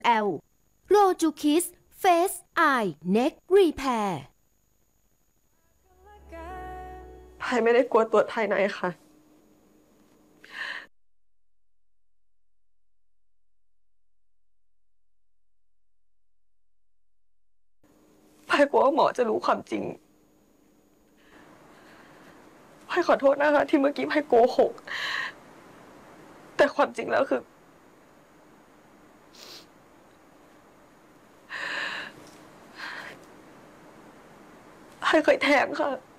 L โรจูคิสเฟสไอเน็กรีแพร์ไผ่ไม่ได้กลัวตรวจภายในค่ะไผ่กลัวว่าหมอจะรู้ความจริงไผ่ขอโทษนะคะที่เมื่อกี้ไผ่โกหกแต่ความจริงแล้วคือไผ่เคยแท้งค่ะ